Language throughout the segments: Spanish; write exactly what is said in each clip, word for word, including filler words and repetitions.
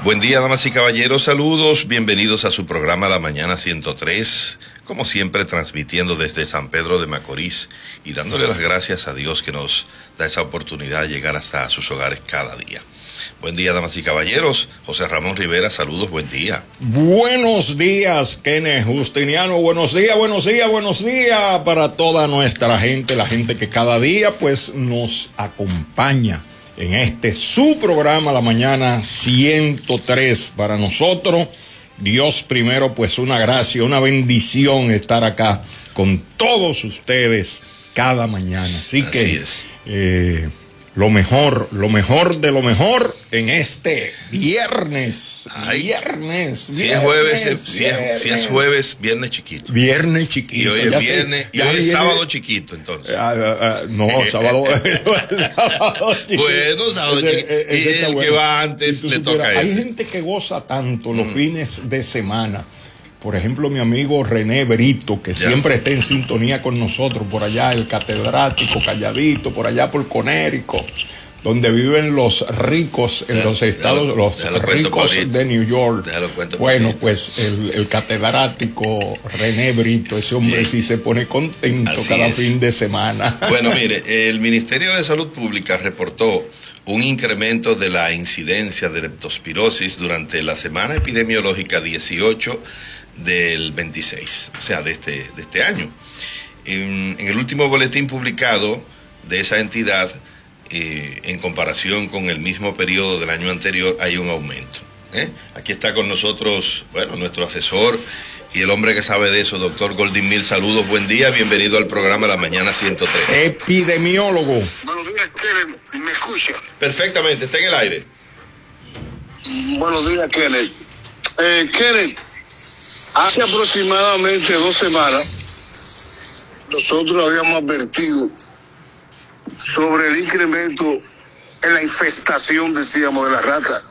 Buen día, damas y caballeros, saludos, bienvenidos a su programa La Mañana ciento tres, como siempre transmitiendo desde San Pedro de Macorís y dándole las gracias a Dios que nos da esa oportunidad de llegar hasta sus hogares cada día. Buen día, damas y caballeros, José Ramón Rivera, saludos, buen día. Buenos días, Kenneth Justiniano, buenos días, buenos días, buenos días para toda nuestra gente, la gente que cada día pues nos acompaña en este su programa La Mañana ciento tres. Para nosotros, Dios primero, pues una gracia, una bendición estar acá con todos ustedes cada mañana. Así, Así que es. Eh, lo mejor, lo mejor de lo mejor en este viernes. Ay, viernes, si es jueves, viernes, si, es, si es jueves, viernes chiquito. Viernes chiquito. Y hoy es viernes, se, y hoy es viene, sábado chiquito, entonces. Uh, uh, uh, no, sábado, sábado chiquito. Bueno, sábado chiquito. Y el bueno. que va antes si le supieras, toca a Hay ese. gente que goza tanto los mm. fines de semana. Por ejemplo, mi amigo René Brito, que ya. siempre está en sintonía con nosotros, por allá, el catedrático, calladito, por allá por Conérico, donde viven los ricos en ya, los estados, lo, los ricos de New York. Bueno, pues el, el catedrático René Brito, ese hombre Bien. sí se pone contento Así cada es. fin de semana. Bueno, mire, el Ministerio de Salud Pública reportó un incremento de la incidencia de leptospirosis durante la semana epidemiológica dieciocho del veintiséis, o sea, de este, de este año. En, en el último boletín publicado de esa entidad, eh, en comparación con el mismo periodo del año anterior, hay un aumento. ¿eh? Aquí está con nosotros, bueno, nuestro asesor y el hombre que sabe de eso, doctor Goldin Mill. Saludos, buen día, bienvenido al programa La Mañana ciento tres. Epidemiólogo. Buenos días, Kenneth, ¿me escucha? Perfectamente, está en el aire. Buenos días, Kenneth. Eh, Kenneth, hace aproximadamente dos semanas, nosotros habíamos advertido sobre el incremento en la infestación, decíamos, de la rata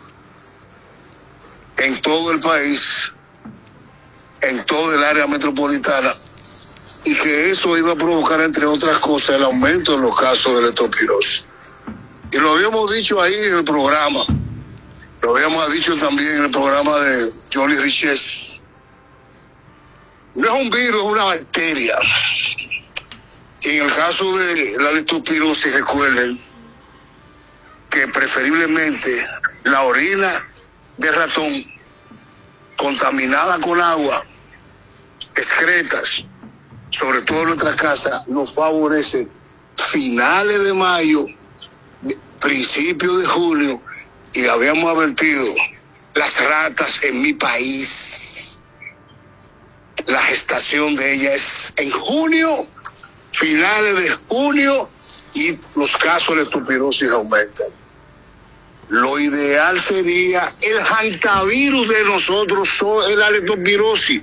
en todo el país, en todo el área metropolitana, y que eso iba a provocar, entre otras cosas, el aumento en los casos de leptospirosis. Y lo habíamos dicho ahí en el programa, lo habíamos dicho también en el programa de Johnny Riches. No es un virus, es una bacteria. Y en el caso de la leptospirosis, recuerden que preferiblemente la orina de ratón contaminada con agua, excretas, sobre todo en nuestra casa, nos favorece finales de mayo, principios de julio, y habíamos advertido las ratas en mi país. La gestación de ella es en junio, finales de junio, y los casos de leptospirosis aumentan. Lo ideal sería el hantavirus de nosotros, es la leptospirosis.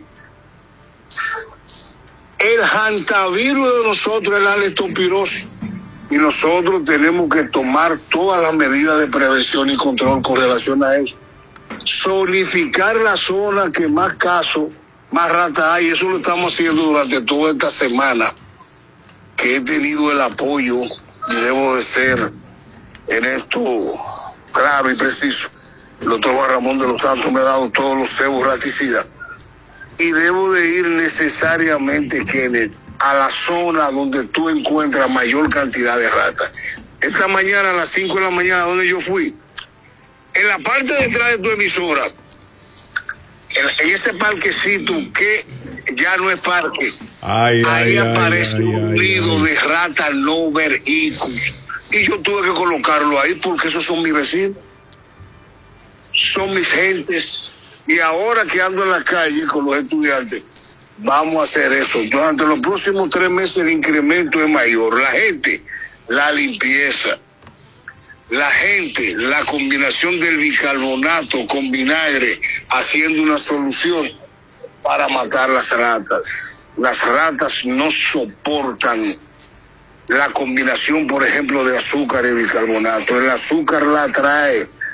El hantavirus de nosotros es la leptospirosis. Y nosotros tenemos que tomar todas las medidas de prevención y control con relación a eso. Zonificar la zona que más casos, más ratas hay. Eso lo estamos haciendo durante toda esta semana, que he tenido el apoyo, y debo de ser en esto claro y preciso. El doctor Juan Ramón de los Santos me ha dado todos los cebos raticidas. Y debo de ir necesariamente, Kenneth, a la zona donde tú encuentras mayor cantidad de ratas. Esta mañana a las cinco de la mañana, donde yo fui, en la parte de atrás de tu emisora, en, en ese parquecito que ya no es parque, ay, ahí ay, aparece ay, un ay, nido ay. de ratas no vericus. Y yo tuve que colocarlo ahí porque esos son mis vecinos, son mis gentes. Y ahora que ando en la calle con los estudiantes, vamos a hacer eso. Durante los próximos tres meses el incremento es mayor. La gente, la limpieza. La gente, la combinación del bicarbonato con vinagre, haciendo una solución para matar las ratas. Las ratas no soportan la combinación, por ejemplo, de azúcar y bicarbonato. El azúcar la atrae,